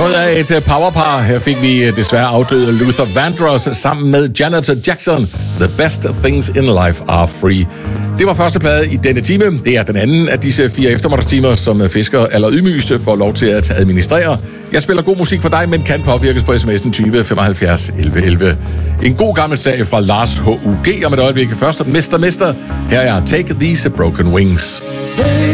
Noget af et powerpar. Her fik vi desværre afdøde Luther Vandross sammen med Janet Jackson. The best things in life are free. Det var første plade i denne time. Det er den anden af disse 4 eftermiddagstimer, som Fisker eller Ydmygste får lov til at administrere. Jeg spiller god musik for dig, men kan påvirkes på sms'en 20 75 11 11. En god gammel sag fra Lars H.U.G. om et øjeblik. Først Mr. Her er Take These Broken Wings.